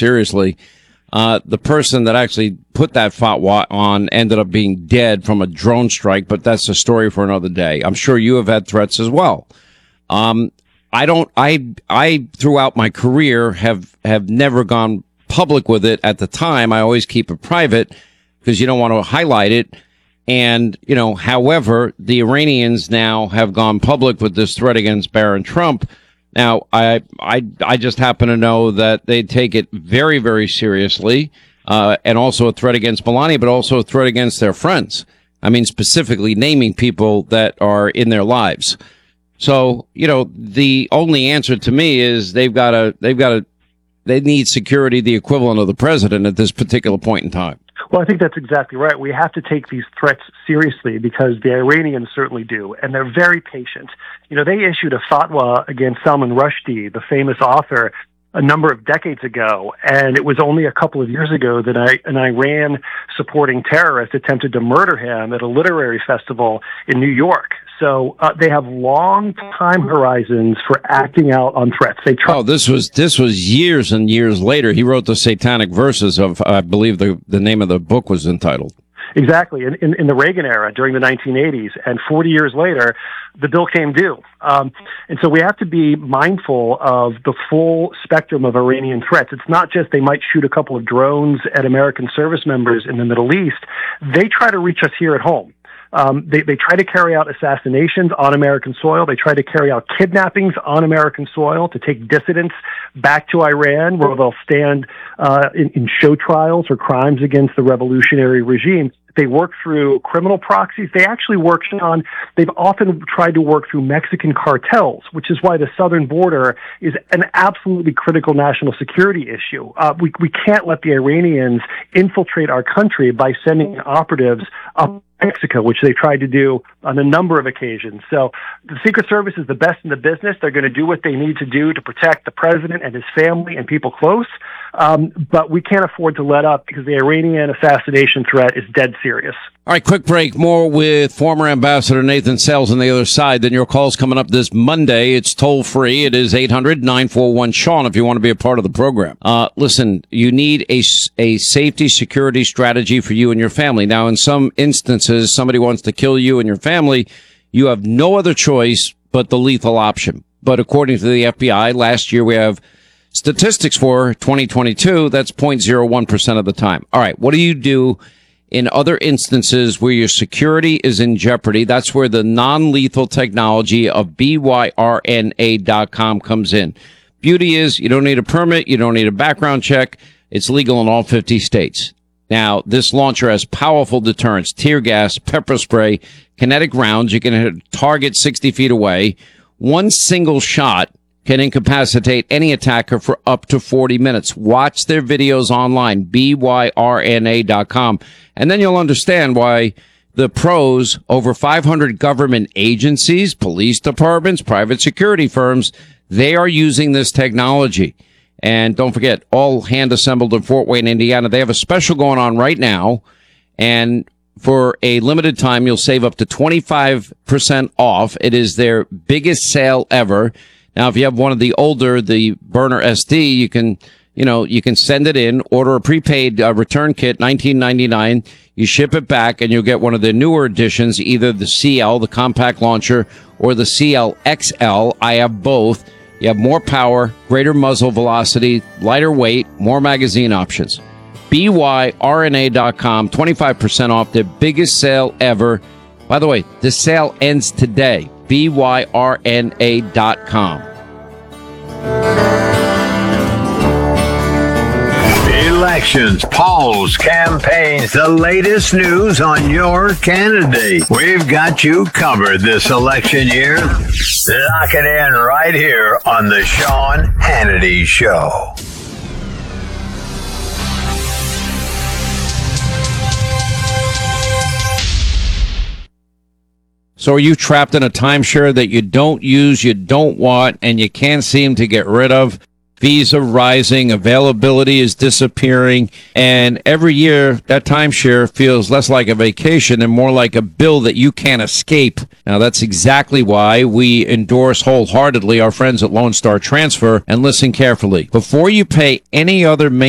seriously. The person that actually put that fatwa on ended up being dead from a drone strike, but that's a story for another day. I'm sure you have had threats as well. I throughout my career have never gone public with it at the time. I always keep it private because you don't want to highlight it. And, however, the Iranians now have gone public with this threat against Barron Trump. Now, I just happen to know that they take it very, very seriously, and also a threat against Melania, but also a threat against their friends. I mean, specifically naming people that are in their lives. So, the only answer to me is they need security, the equivalent of the president at this particular point in time. Well, I think that's exactly right. We have to take these threats seriously because the Iranians certainly do, and they're very patient. They issued a fatwa against Salman Rushdie, the famous author, a number of decades ago, and it was only a couple of years ago that an Iran-supporting terrorist attempted to murder him at a literary festival in New York. So they have long time horizons for acting out on threats. This was years and years later. He wrote the Satanic Verses of, I believe the name of the book was entitled. Exactly, in the Reagan era during the 1980s, and 40 years later, the bill came due. And so we have to be mindful of the full spectrum of Iranian threats. It's not just they might shoot a couple of drones at American service members in the Middle East. They try to reach us here at home. They try to carry out assassinations on American soil. They try to carry out kidnappings on American soil to take dissidents back to Iran, where they'll stand in show trials for crimes against the revolutionary regime. They work through criminal proxies. They've often tried to work through Mexican cartels, which is why the southern border is an absolutely critical national security issue. We can't let the Iranians infiltrate our country by sending operatives up Mexico, which they tried to do on a number of occasions. So the Secret Service is the best in the business. They're going to do what they need to do to protect the president and his family and people close. But we can't afford to let up because the Iranian assassination threat is dead serious. All right, quick break. More with former Ambassador Nathan Sells on the other side. Then your call's coming up this Monday. It's toll free. It is 800-941-SEAN if you want to be a part of the program. Listen, you need a safety security strategy for you and your family. Now, in some instances, somebody wants to kill you and your family. You have no other choice but the lethal option. But according to the FBI, last year we have statistics for 2022, that's 0.01% of the time. All right, what do you do in other instances where your security is in jeopardy? That's where the non-lethal technology of BYRNA.com comes in. Beauty is you don't need a permit, you don't need a background check. It's legal in all 50 states. Now, this launcher has powerful deterrents, tear gas, pepper spray, kinetic rounds. You can hit a target 60 feet away. One single shot can incapacitate any attacker for up to 40 minutes. Watch their videos online, BYRNA.com, and then you'll understand why the pros, over 500 government agencies, police departments, private security firms, they are using this technology. And don't forget, all hand assembled in Fort Wayne, Indiana. They have a special going on right now, and for a limited time, you'll save up to 25% off. It is their biggest sale ever. Now, if you have one of the older, the Burner SD, you can send it in, order a prepaid return kit, $19.99. You ship it back, and you'll get one of the newer editions, either the CL, the compact launcher, or the CL XL. I have both. You have more power, greater muzzle velocity, lighter weight, more magazine options. BYRNA.com, 25% off, their biggest sale ever. By the way, this sale ends today. BYRNA.com. Elections, polls, campaigns, the latest news on your candidate. We've got you covered this election year. Lock it in right here on the Sean Hannity Show. So are you trapped in a timeshare that you don't use, you don't want, and you can't seem to get rid of? Fees are rising, availability is disappearing, and every year that timeshare feels less like a vacation and more like a bill that you can't escape. Now, that's exactly why we endorse wholeheartedly our friends at Lone Star Transfer, and listen carefully. Before you pay any other